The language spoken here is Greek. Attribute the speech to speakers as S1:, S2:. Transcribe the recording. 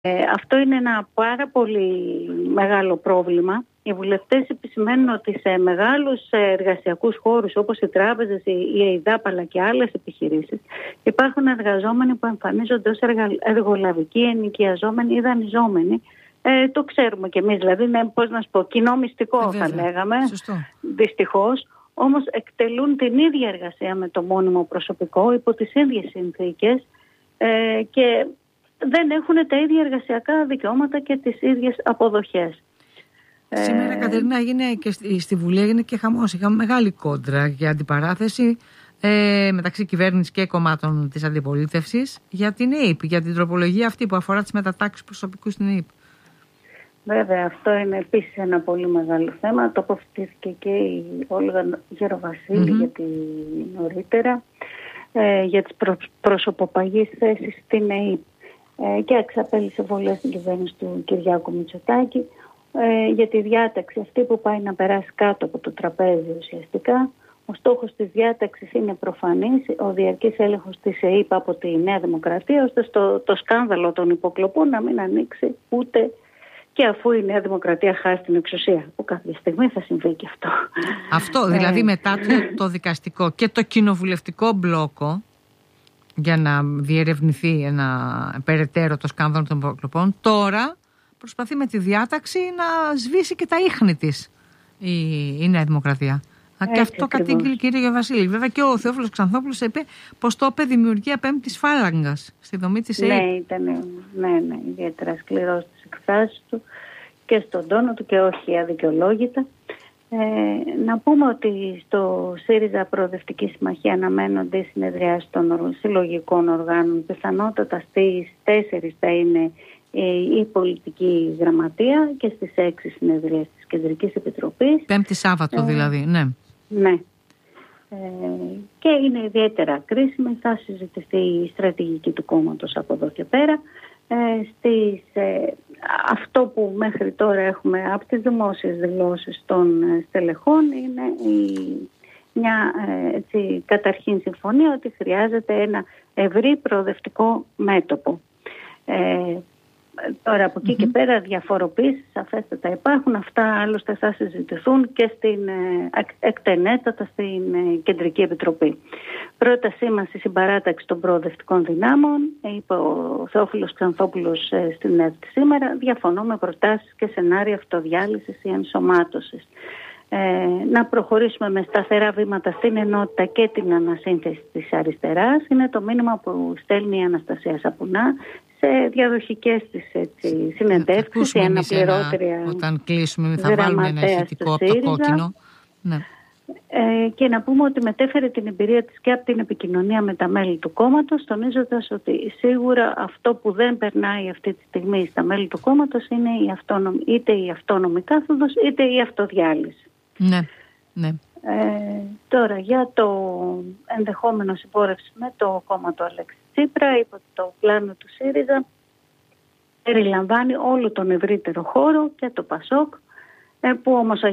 S1: Αυτό είναι ένα πάρα πολύ μεγάλο πρόβλημα. Οι βουλευτές επισημαίνουν ότι σε μεγάλους εργασιακούς χώρους όπως οι τράπεζες, η ΕΙΔΑΠ αλλά και άλλες επιχειρήσεις υπάρχουν εργαζόμενοι που εμφανίζονται ως εργολαβικοί, ενοικιαζόμενοι ή δανειζόμενοι. Το ξέρουμε κι εμείς, δηλαδή είναι, πώς να σου πω, κοινό μυστικό θα λέγαμε, δυστυχώς. Όμως εκτελούν την ίδια εργασία με το μόνιμο προσωπικό υπό τις ίδιες συνθήκες και δεν έχουν τα ίδια εργασιακά δικαιώματα και τις ίδιες αποδοχές.
S2: Σήμερα, Κατερίνα, έγινε και στη Βουλή έγινε και χαμός. Είχαμε μεγάλη κόντρα για αντιπαράθεση μεταξύ κυβέρνησης και κομμάτων της αντιπολίτευσης για την ΕΕΠ, για την τροπολογία αυτή που αφορά τις μετατάξεις προσωπικού στην ΕΕΠ.
S1: Βέβαια, αυτό είναι επίσης ένα πολύ μεγάλο θέμα. Τοποθετήθηκε και η Όλγα Γεροβασίλη γιατί νωρίτερα για τις προσωποπαγείς θέσεις στην ΕΕΠ και εξαπέλυσε βολές στην κυβέρνηση του Κυριάκου Μητσοτάκη για τη διάταξη αυτή που πάει να περάσει κάτω από το τραπέζι ουσιαστικά. Ο στόχος της διάταξης είναι προφανής, ο διαρκής έλεγχος της ΕΕΠ από τη Νέα Δημοκρατία, ώστε το σκάνδαλο των υποκλοπών να μην ανοίξει ούτε και αφού η Νέα Δημοκρατία χάσει την εξουσία, που κάποια στιγμή θα συμβεί και αυτό.
S2: Αυτό, δηλαδή μετά το δικαστικό και το κοινοβουλευτικό μπλόκο, για να διερευνηθεί περαιτέρω το σκάνδαλο των υποκλοπών, τώρα προσπαθεί με τη διάταξη να σβήσει και τα ίχνη της η Νέα Δημοκρατία. Και αυτό κατήγγειλε η κυρία Βασίλη. Βέβαια και ο Θεόφιλος Ξανθόπουλος είπε πως το είπε δημιουργία πέμπτης φάλαγγας στη δομή της ΕΕΠ.
S1: Ναι, ήταν ιδιαίτερα σκληρός στις εκφράσεις του και στον τόνο του και όχι αδικαιολόγητα. Να πούμε ότι στο ΣΥΡΙΖΑ Προοδευτική Συμμαχία αναμένονται οι συνεδριάσεις των συλλογικών οργάνων. Πιθανότατα στις 4 θα είναι η πολιτική γραμματεία και στις 6 συνεδρίες της Κεντρικής Επιτροπής.
S2: Πέμπτη Σάββατο δηλαδή, ναι.
S1: Ναι. Και είναι ιδιαίτερα κρίσιμη. Θα συζητηθεί η στρατηγική του κόμματος από εδώ και πέρα. Αυτό που μέχρι τώρα έχουμε από τις δημόσιες δηλώσεις των στελεχών είναι μια καταρχήν συμφωνία ότι χρειάζεται ένα ευρύ προοδευτικό μέτωπο. Τώρα από εκεί και πέρα διαφοροποίησεις σαφέστατα υπάρχουν. Αυτά άλλωστε θα συζητηθούν και εκτενέστατα στην Κεντρική Επιτροπή. Πρότασή μας στη συμπαράταξη των προοδευτικών δυνάμων, είπε ο Θεόφιλος Ξανθόπουλος στην ΕΡΤ σήμερα, διαφωνώ με προτάσεις και σενάρια αυτοδιάλυσης ή ενσωμάτωσης. Να προχωρήσουμε με σταθερά βήματα στην ενότητα και την ανασύνθεση της αριστεράς. Είναι το μήνυμα που στέλνει η Αναστασία Σαπουνά σε διαδοχικές της συνεντεύξεις.
S2: Όταν κλείσουμε θα βάλουμε ένα ηχητικό από το κόκκινο. Ναι.
S1: Και να πούμε ότι μετέφερε την εμπειρία της και από την επικοινωνία με τα μέλη του κόμματος, τονίζοντας ότι σίγουρα αυτό που δεν περνάει αυτή τη στιγμή στα μέλη του κόμματος είναι είτε η αυτόνομη κάθοδος είτε η αυτοδιάλυση.
S2: Ναι, ναι.
S1: Τώρα για το ενδεχόμενο συμπόρευση με το κόμμα του Αλέξη Τσίπρα, υπό το πλάνο του ΣΥΡΙΖΑ περιλαμβάνει όλο τον ευρύτερο χώρο και το ΠΑΣΟΚ, που όμως